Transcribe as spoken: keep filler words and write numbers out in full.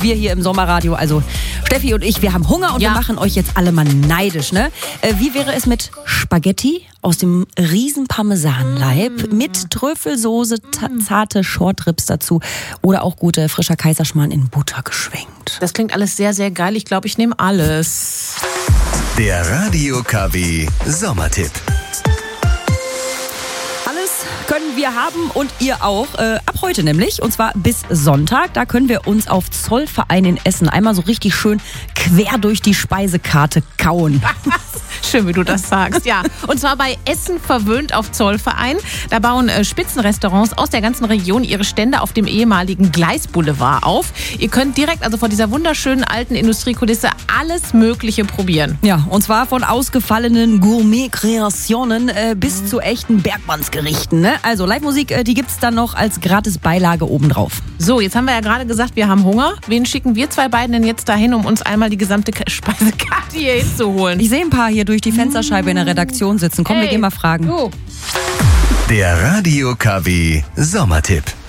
wir hier im Sommerradio, also Steffi und ich, wir haben Hunger und Ja. wir machen euch jetzt alle mal neidisch, ne? Äh, wie wäre es mit Spaghetti aus dem riesen Parmesanleib Mm. mit Trüffelsoße, ta- zarte Shortribs dazu oder auch gute frischer Kaiserschmarrn in Butter geschwenkt? Das klingt alles sehr, sehr geil. Ich glaube, ich nehme alles. Der Radio K W Sommertipp. Alles können wir haben und ihr auch. Äh, ab heute nämlich. Und zwar bis Sonntag. Da können wir uns auf Zollverein in Essen einmal so richtig schön quer durch die Speisekarte kauen. Schön, wie du das sagst, ja. Und zwar bei Essen verwöhnt auf Zollverein. Da bauen äh, Spitzenrestaurants aus der ganzen Region ihre Stände auf dem ehemaligen Gleisboulevard auf. Ihr könnt direkt also vor dieser wunderschönen alten Industriekulisse alles Mögliche probieren. Ja, und zwar von ausgefallenen Gourmet-Kreationen äh, bis zu echten Bergmannsgerichten. Ne? Also Live-Musik, äh, die gibt's dann noch als gratis Beilage obendrauf. So, jetzt haben wir ja gerade gesagt, wir haben Hunger. Wen schicken wir zwei beiden denn jetzt dahin, um uns einmal die gesamte K- Speisekarte hier hinzuholen? Ich sehe ein paar hier durch die Fensterscheibe in der Redaktion sitzen. Komm, wir Hey, gehen mal fragen. du. Der Radio K W Sommertipp.